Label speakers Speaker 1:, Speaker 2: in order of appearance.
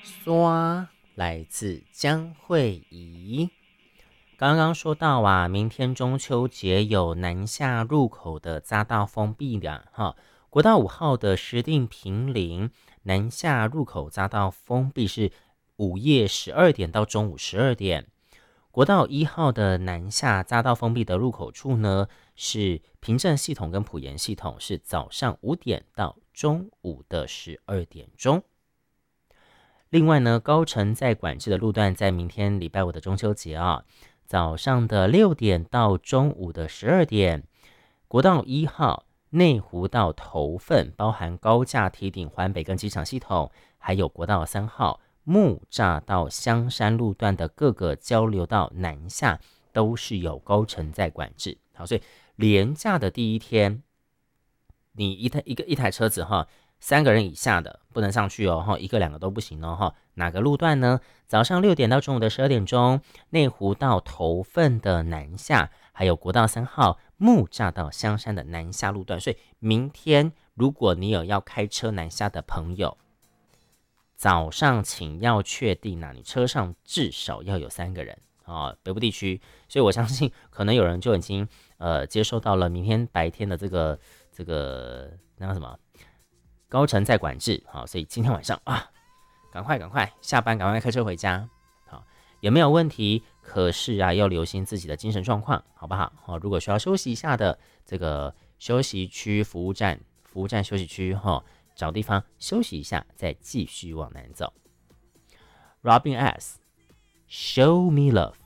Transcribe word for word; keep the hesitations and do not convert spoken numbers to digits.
Speaker 1: 刷来自江慧仪。刚刚说到啊，明天中秋节有南下入口的匝道封闭的哈，国道五号的石碇坪林南下入口匝道封闭是午夜十二点到中午十二点。国道一号的南下匝道封闭的入口处呢，是平镇系统跟埔盐系统，是早上五点到中午的十二点钟。另外呢，高乘在管制的路段，在明天礼拜五的中秋节啊，早上的六点到中午的十二点，国道一号内湖到头份，包含高架堤顶环北跟机场系统，还有国道三号木栅到香山路段的各个交流道南下，都是有高乘在管制。好，所以连假的第一天，你一台一个一台车子哈。三个人以下的不能上去哦，一个两个都不行哦。哪个路段呢？早上六点到中午的十二点钟，内湖到头份的南下，还有国道三号木栅到香山的南下路段。所以明天如果你有要开车南下的朋友，早上请要确定啊，你车上至少要有三个人哦。北部地区，所以我相信可能有人就已经呃接收到了明天白天的这个这个那什么。高乘在管制，好，所以今天晚上啊，赶快赶快下班，赶快开车回家，好，也没有问题。可是啊，要留心自己的精神状况，好不好？好，如果需要休息一下的，这个休息区、服务站、服务站休息区，哈，找地方休息一下，再继续往南走。Robin S. Show me love.